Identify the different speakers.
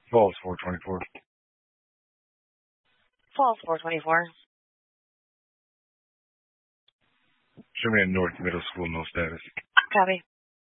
Speaker 1: Falls 424.
Speaker 2: Falls 424.
Speaker 1: Show me a North Middle School, no status.
Speaker 2: Copy.